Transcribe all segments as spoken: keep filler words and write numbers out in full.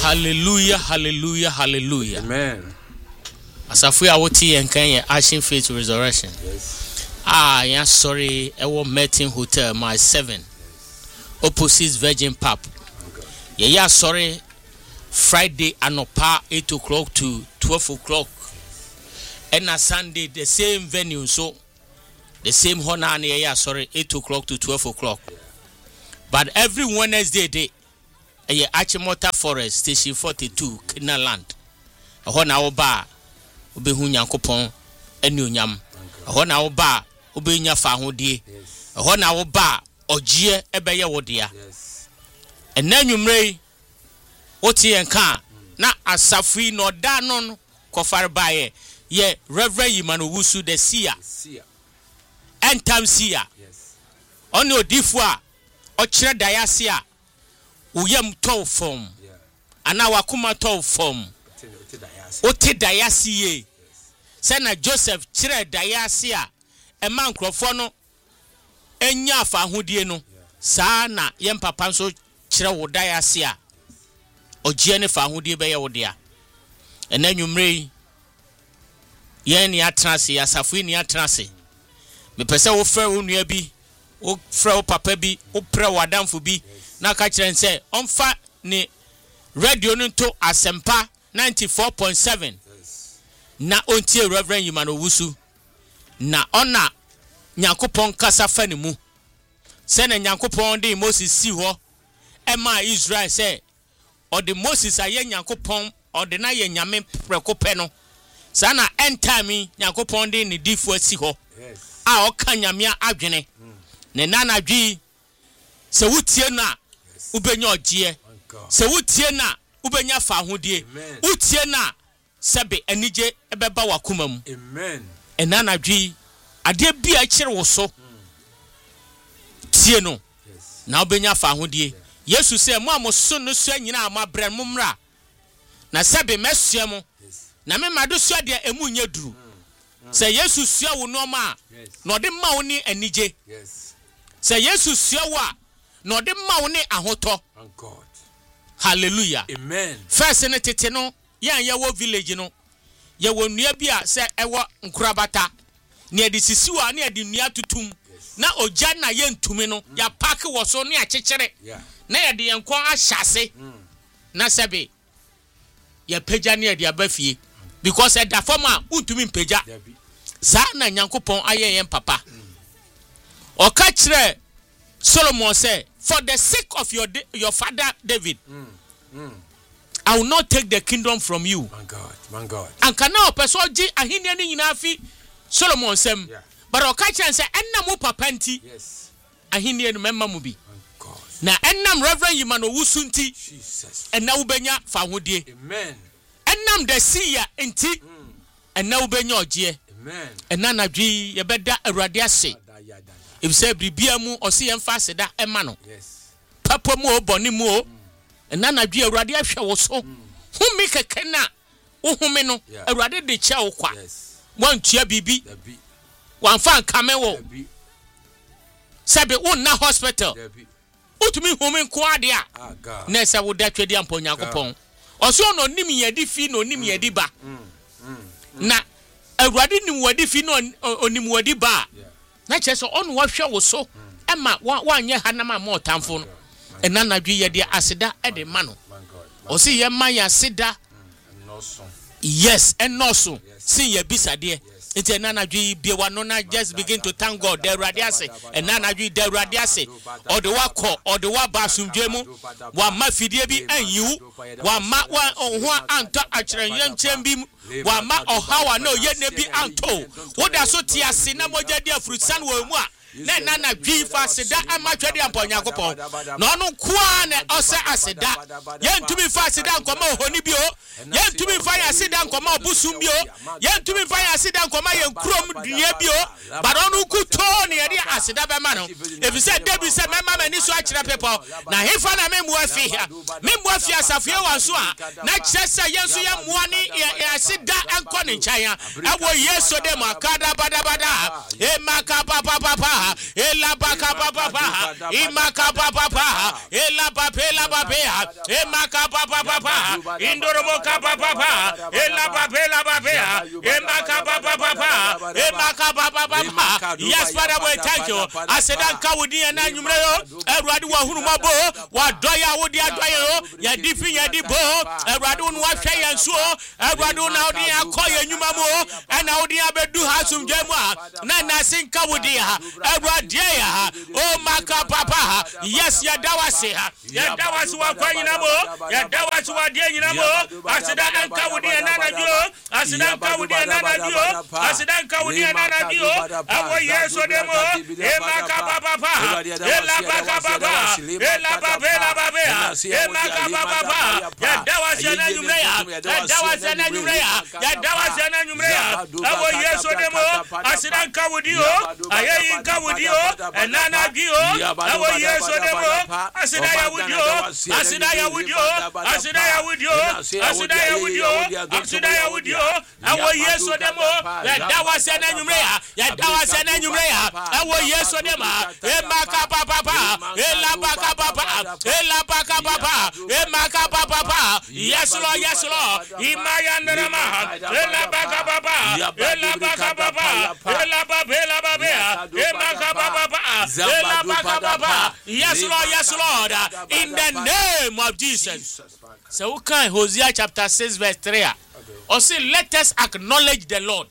Hallelujah, hallelujah, hallelujah. Amen. As if we are woti and can Action Faith Resurrection. Yes. Ah, yeah, sorry, I was meeting hotel my seven. Yes. Opposite Virgin Pub. Okay. Yeah, yeah, sorry. Friday anopa eight o'clock to twelve o'clock. Yes. And a Sunday the same venue, so the same honor. Yeah, yeah, sorry, eight o'clock to twelve o'clock. Yeah. But every Wednesday day. Eye Achimota Forest Station forty-two Kinaland. Ho na wo ba obehu Nyankopon ene onyam. Ho na wo ba obenya fa ahodie. Ho na wo ba ogie ebeye wo dia. Yes. Ena nwumrei oti enka na asafi no da no kofare baye ye Reverend Yimano Wusu the seer. Seer. Entam seer. Yes. Oni odifu a okire dayase a uyam tow form ana wakuma tow form ote dayase ye sena Joseph kire dayase a ema nkrofo no enya afa ahodie no saa na yem papa nso kire wo dayase a ogie ne fa ahodie be ye wo dia ena nwumrei ye ne atrase ya safu ni atrase me pese wo fra wo nua bi wo fra wo papa bi wo pra wadamfo bi na ka kire nse onfa ni radio no to Asempa ninety-four point seven. Yes. Na ontie Reverend Yimano Wusu na ona Nyankopon kasa fa ne mu se na Nyankopon de Moses si ho ema Israel se o de Moses aye Nyankopon o de na ye nyame prekope no sa na end time Nyankopon de ne difo si ho. Yes. A o ka nyame adwene mm. ne nana dwi se wutie na ubenya ogie se wutie na ubenya fa ahodie wutie na sebe anije ebeba wakoma mu. Amen. Enana dwi ade bia kire wo so tie no. Yes. Na ubenya fa ahodie. Yeah. Yesu se mo amoso no so anyina amabran mu mra na sebe mesua mu. Yes. Na me mado so de emu nya duru. Mm. Mm. Se Yesu sua wo no ma yes. No de ma wo ni anije. Yes. Se Yesu sua wo a no de ma wo ni ahoto. Thank God. Hallelujah. Amen. First in tete no yan ye wo village no ye wo nua bi a se ewo nkurabata ne edi sisiwa ne edi nua tutum. Yes. Na oja na ye ntumi no mm. ya park wo so ne akekere. Yeah. Na ye de yenkon ahyase. Mm. Na sebe ye peja ne edi abafie because e da form a untumi mpeja. Sa na Nyankopon aye yen papa. Mm. O ka kire Solomon said, for the sake of your your father David, mm, mm. I will not take the kingdom from you. My God, my God. And can now person ji ahinia ni nyina fi Solomon sem. Yeah. But o ka kire say enna mo papa nti. Yes. Ahinia no memma mu bi. God. Na ennam Reverend Yimano Wusu nti. Jesus. Enna wo benya fa hodie. Amen. Ennam the seer nti. Mm. Enna wo benya ogie. Amen. Enna na dwi ye beda Awurade ase. If say bribia mu o se yemfa seda ema no. Yes. Papa mu oboni mu o. Na na dwi Awurade ahwe wo so. Humi keke na wo humi no Awurade de che wo kwa. Yes. Wan tua bibi. Wan fa nkame wo. Sabe wo na hospital. Utumi humi nko ade a. Na se wo da twedi ampo Nyankopon. Oso no nim yedi fi no nim yedi ba. Na Awurade nim wadi fi no onim wadi ba. Na cheso on wa hwe wo so ema wa anye hanama ma otamfo no ena na dwi ye de aseda e de ma no o si ye ma ya aseda yes enoso si ye bisade enti ena na dwi bie wa no na just begin to thank God the radiase ena na dwi the radiase o de wa ko o de wa ba sumdwe mu wa ma fidie bi anyiwu wa ma wa ho anta akire ye nchem bi wa ma ohawa no ye ne bi anto wo da so ti ase na moja dia fruitsan wo mu a na na na dwi fa seda ama twede ampo Nyankopon na ono kwa na ose aseda ye ntumi fa aseda nkoma ohoni bi o ye ntumi fa ya aseda nkoma obusum bi o ye ntumi fa ya aseda nkoma ye nkrom dunia bi o but ono ku to ne ye aseda be ma no if you say David say mema mani so akira people na hefa na memu afi ha memu afi asafie wanso a na kire say ye nso ye moa ne aseda enko ne nkan a ewo yeso de makada bada bada e makapa papa pa ela baka papa pa imaka papa pa ela papela babea emaka papa papa indorobo papa papa ela babela babea emaka papa papa emaka papa papa. Yes, Father, we thank you. I said that kawudi and anumero everybody wa hunu mabo wa doya wodi adoya ya difi ya dibo everybody no wa hwe yan so everybody na odi akoye nyuma mo na odi abedu hasum jemu na na sin kawudi ha everybody ya o maka papa. Yes, ya dawase ha ya dawase wa kwa nyina mo ya dawase wa die nyina mo asida an kawudi na na jo asida kawudi na na jo asida kawudi na na jo awo yeso demo e maka papa e la baka papa e la babela babea e maka papa ya dawase na nyumreya ya dawase na nyumreya ya dawase na nyumreya awo yeso demo asida kawudi o ayeyi kawudi o enana dio awo yeso demo asida ya wudio asida ya wudio asida ya wudio asida ya wudio asida ya wudio awo yeso demo ya dawase na nyumreya ya dawase na nyumreya awo yeso demo e maka papa e la baka papa e la baka papa e maka papa. Yes Lord, yes Lord imaya nrama e la baka papa e la baka papa e la babela babea e maka papa e la baka papa. Yes Lord, yes Lord, in the name of Jesus. So we can Hosea chapter six verse three. Or say, let us acknowledge the Lord.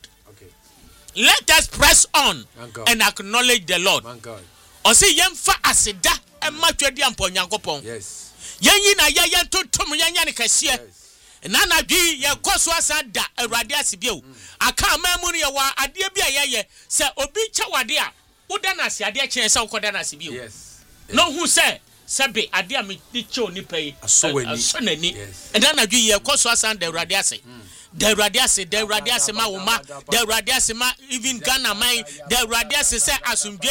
Let us press on and acknowledge the Lord. Or say, yemfa asida emma twedi ampo nyankopon. Yes. Yenyi na yeye totom yenya ne kase. Na na dwi ye koso asada awurade asibio. Aka mamu ne wa ade bia yeye se obi cha wade a woda na asiade chen se wokoda na asibio. Yes. No hu se sebe ade a me di che oni pai asonani. And na dwi ye koso asanda awurade ase. The radiasi, the radiasi ma uma, the radiasi ma even Ghana mai, the radiasi say asumje